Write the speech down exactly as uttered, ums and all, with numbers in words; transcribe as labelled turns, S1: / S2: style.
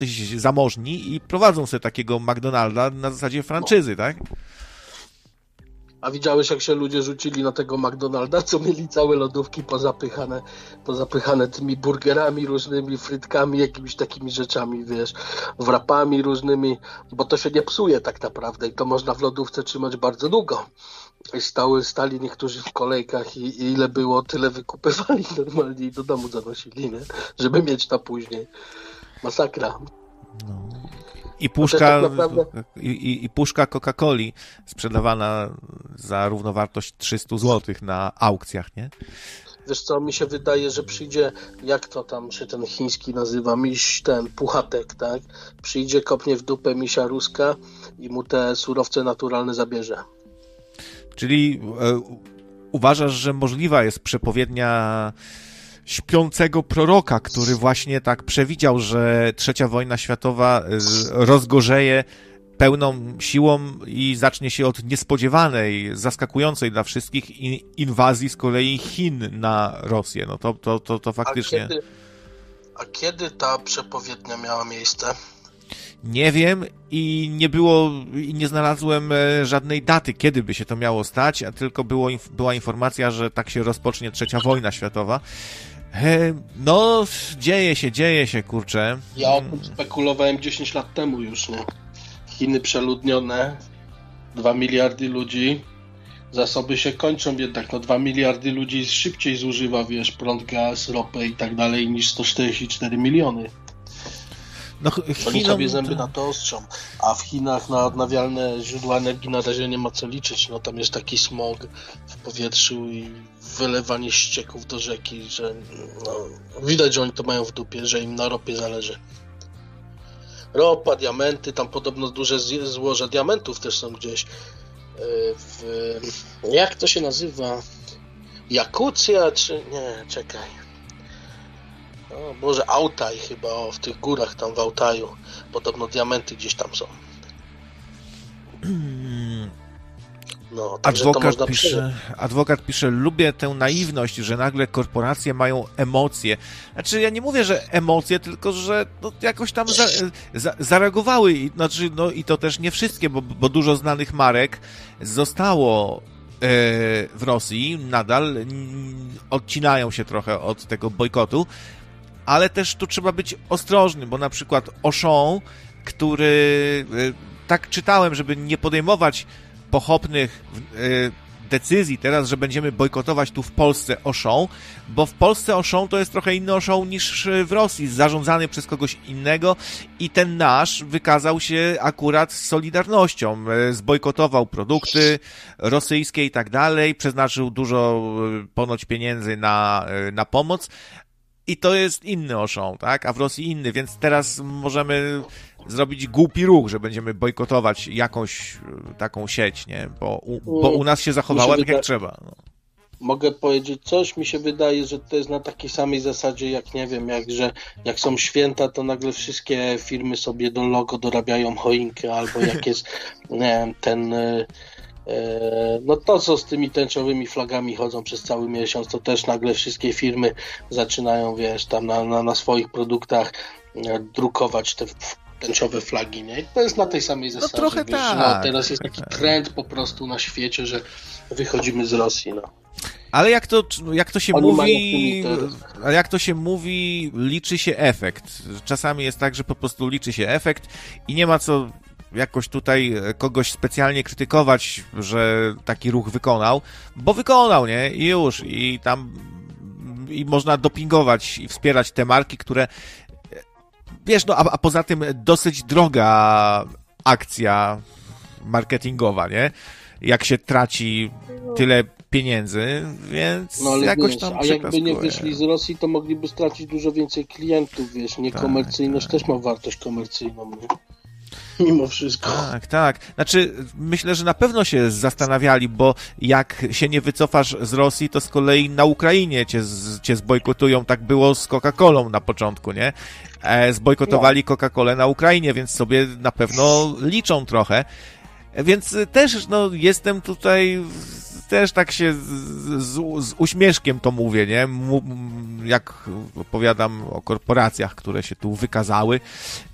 S1: zamożni i prowadzą sobie takiego McDonalda na zasadzie franczyzy, tak?
S2: A widziałeś, jak się ludzie rzucili na tego McDonalda, co mieli całe lodówki pozapychane, pozapychane tymi burgerami różnymi, frytkami, jakimiś takimi rzeczami, wiesz, wrapami różnymi, bo to się nie psuje tak naprawdę i to można w lodówce trzymać bardzo długo. I stały, stali niektórzy w kolejkach i, i ile było, tyle wykupywali normalnie i do domu zanosili, nie? Żeby mieć to później. Masakra.
S1: No. I puszka,
S2: tak naprawdę...
S1: i, i, i puszka Coca-Coli sprzedawana za równowartość trzysta złotych na aukcjach, nie?
S2: Wiesz co, mi się wydaje, że przyjdzie, jak to tam się ten chiński nazywa, miś ten Puchatek, tak? Przyjdzie, kopnie w dupę misia Ruska i mu te surowce naturalne zabierze.
S1: Czyli e, uważasz, że możliwa jest przepowiednia śpiącego proroka, który właśnie tak przewidział, że trzecia wojna światowa rozgorzeje pełną siłą i zacznie się od niespodziewanej, zaskakującej dla wszystkich inwazji z kolei Chin na Rosję. No to, to, to, to faktycznie...
S2: A kiedy, a kiedy ta przepowiednia miała miejsce?
S1: Nie wiem i nie było, i nie znalazłem żadnej daty, kiedy by się to miało stać, a tylko było, była informacja, że tak się rozpocznie trzecia wojna światowa. No, dzieje się, dzieje się, kurczę.
S2: Ja o tym spekulowałem dziesięć lat temu już, nie? Chiny przeludnione, dwa miliardy ludzi, zasoby się kończą jednak, no dwa miliardy ludzi szybciej zużywa, wiesz, prąd, gaz, ropę i tak dalej niż sto czterdzieści cztery miliony.
S1: No,
S2: Oni sobie zęby na to ostrzą, a w Chinach na odnawialne źródła energii na razie nie ma co liczyć, no tam jest taki smog w powietrzu i wylewanie ścieków do rzeki, że no, widać, że oni to mają w dupie, że im na ropie zależy. Ropa, diamenty, tam podobno duże złoże diamentów też są gdzieś w... jak to się nazywa? Jakucja, czy... nie, czekaj. O Boże, Altaj chyba, o, w tych górach tam w Altaju. Podobno diamenty gdzieś tam są. No,
S1: adwokat, pisze, adwokat pisze, lubię tę naiwność, że nagle korporacje mają emocje. Znaczy, ja nie mówię, że emocje, tylko że no, jakoś tam za, za, zareagowały. I, znaczy, no, i to też nie wszystkie, bo, bo dużo znanych marek zostało e, w Rosji. Nadal n, odcinają się trochę od tego bojkotu. Ale też tu trzeba być ostrożnym, bo na przykład Auchan, który tak czytałem, żeby nie podejmować pochopnych decyzji teraz, że będziemy bojkotować tu w Polsce Auchan, bo w Polsce Auchan to jest trochę inny Auchan niż w Rosji, zarządzany przez kogoś innego i ten nasz wykazał się akurat solidarnością, zbojkotował produkty rosyjskie i tak dalej, przeznaczył dużo ponoć pieniędzy na, na pomoc. I to jest inny Auchan, tak? A w Rosji inny, więc teraz możemy zrobić głupi ruch, że będziemy bojkotować jakąś taką sieć, nie? Bo u, bo u nas się zachowała tak, jak trzeba. No.
S2: Mogę powiedzieć coś? Mi się wydaje, że to jest na takiej samej zasadzie, jak nie wiem, jak, że jak są święta, to nagle wszystkie firmy sobie do logo dorabiają choinkę, albo jak jest nie wiem, ten... no to, co z tymi tęczowymi flagami chodzą przez cały miesiąc, to też nagle wszystkie firmy zaczynają, wiesz, tam na, na, na swoich produktach drukować te tęczowe flagi, nie? I to jest na tej samej zasadzie.
S1: No trochę
S2: wiesz,
S1: tak.
S2: No, teraz jest taki trend po prostu na świecie, że wychodzimy z Rosji, no.
S1: Ale jak to, jak to się
S2: Oni
S1: mówi, jak to się mówi, liczy się efekt. Czasami jest tak, że po prostu liczy się efekt i nie ma co jakoś tutaj kogoś specjalnie krytykować, że taki ruch wykonał, bo wykonał, nie? I już. I tam i można dopingować i wspierać te marki, które wiesz, no a, a poza tym dosyć droga akcja marketingowa, nie? Jak się traci tyle pieniędzy, więc
S2: no, ale
S1: jakoś
S2: wiesz,
S1: tam
S2: a jakby nie wyszli z Rosji, to mogliby stracić dużo więcej klientów, wiesz, niekomercyjność tak, tak. też ma wartość komercyjną, nie? Mimo wszystko.
S1: Tak, tak. Znaczy, myślę, że na pewno się zastanawiali, bo jak się nie wycofasz z Rosji, to z kolei na Ukrainie cię, cię zbojkotują. Tak było z Coca-Colą na początku, nie? E, zbojkotowali no. Coca-Colę na Ukrainie, więc sobie na pewno liczą trochę. Więc też, no, jestem tutaj, też tak się z, z, z uśmieszkiem to mówię, nie? Jak opowiadam o korporacjach, które się tu wykazały,